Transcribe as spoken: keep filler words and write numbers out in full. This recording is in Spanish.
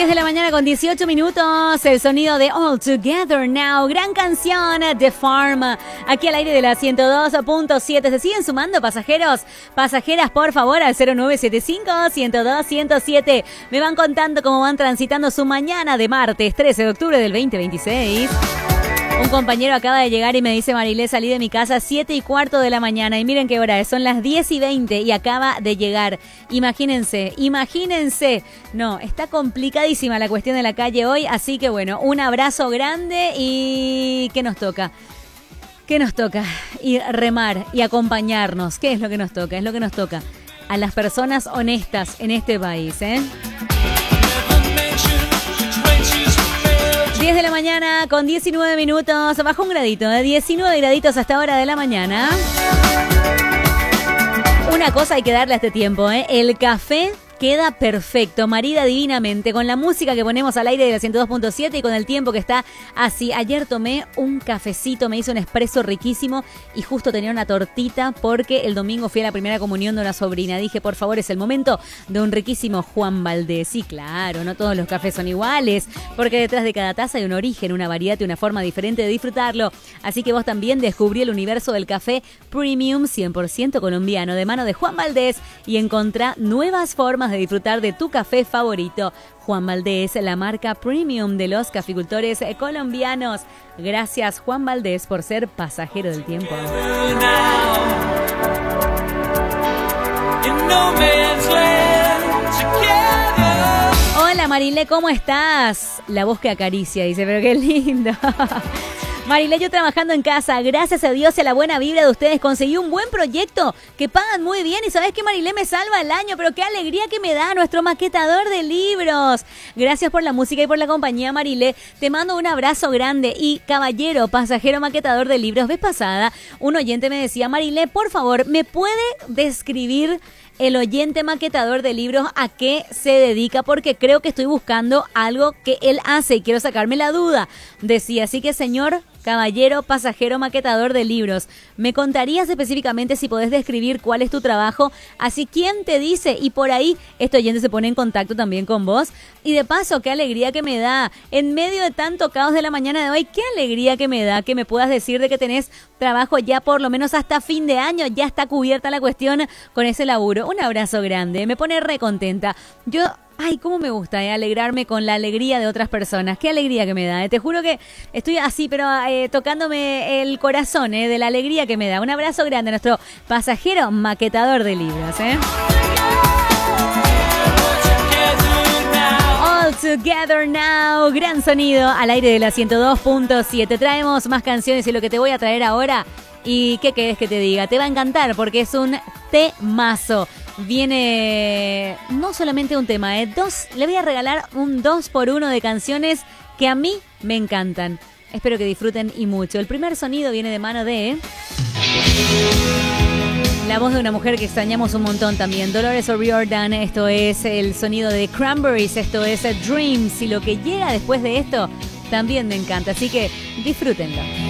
diez de la mañana con dieciocho minutos, el sonido de All Together Now, gran canción The Farm, aquí al aire de la ciento dos punto siete. ¿Se siguen sumando pasajeros? Pasajeras, por favor, al cero nueve siete cinco, uno cero dos, uno cero siete. Me van contando cómo van transitando su mañana de martes trece de octubre del veinte veintiséis. Un compañero acaba de llegar y me dice: Marilé, salí de mi casa a siete y cuarto de la mañana y miren qué hora es, son las diez y veinte y acaba de llegar. Imagínense, imagínense. No, está complicadísima la cuestión de la calle hoy, así que bueno, un abrazo grande y ¿qué nos toca? ¿Qué nos toca? Ir remar y acompañarnos. ¿Qué es lo que nos toca? Es lo que nos toca a las personas honestas en este país, ¿eh? diez de la mañana con diecinueve minutos, bajó un gradito, de diecinueve graditos hasta ahora de la mañana. Una cosa hay que darle a este tiempo, ¿eh? El café queda perfecto, marida divinamente con la música que ponemos al aire de la ciento dos punto siete y con el tiempo que está así. Ayer tomé un cafecito, me hice un espresso riquísimo y justo tenía una tortita porque el domingo fui a la primera comunión de una sobrina. Dije, por favor, es el momento de un riquísimo Juan Valdez. Y claro, no todos los cafés son iguales, porque detrás de cada taza hay un origen, una variedad y una forma diferente de disfrutarlo. Así que vos también descubrí el universo del café premium cien por ciento colombiano de mano de Juan Valdez y encontrá nuevas formas de disfrutar de tu café favorito. Juan Valdez, la marca premium de los caficultores colombianos. Gracias, Juan Valdez, por ser pasajero del tiempo. Hola Marilé, ¿cómo estás? La voz que acaricia, dice, pero qué lindo. Marilé, yo trabajando en casa, gracias a Dios y a la buena vibra de ustedes, conseguí un buen proyecto que pagan muy bien. Y sabes que Marilé me salva el año, pero qué alegría que me da nuestro maquetador de libros. Gracias por la música y por la compañía, Marilé. Te mando un abrazo grande. Y caballero, pasajero maquetador de libros, vez pasada, un oyente me decía: Marilé, por favor, ¿me puede describir el oyente maquetador de libros a qué se dedica? Porque creo que estoy buscando algo que él hace y quiero sacarme la duda. Decía, así que señor caballero pasajero maquetador de libros, ¿me contarías específicamente si podés describir cuál es tu trabajo? Así, ¿quién te dice? Y por ahí este oyente se pone en contacto también con vos. Y de paso, qué alegría que me da, en medio de tanto caos de la mañana de hoy, qué alegría que me da que me puedas decir de que tenés trabajo ya por lo menos hasta fin de año, ya está cubierta la cuestión con ese laburo. Un abrazo grande, me pone re contenta. Yo... Ay, cómo me gusta eh, alegrarme con la alegría de otras personas. Qué alegría que me da. Eh. Te juro que estoy así, pero eh, tocándome el corazón eh, de la alegría que me da. Un abrazo grande a nuestro pasajero maquetador de libros. ¿eh? All Together Now. Gran sonido al aire de la ciento dos punto siete. Traemos más canciones y lo que te voy a traer ahora. ¿Y qué querés que te diga? Te va a encantar porque es un temazo. Viene no solamente un tema, ¿eh? dos, le voy a regalar un dos por uno de canciones que a mí me encantan. Espero que disfruten y mucho. El primer sonido viene de mano de... la voz de una mujer que extrañamos un montón también, Dolores O'Riordan. Esto es el sonido de Cranberries, esto es Dreams. Y lo que llega después de esto también me encanta, así que disfrútenlo.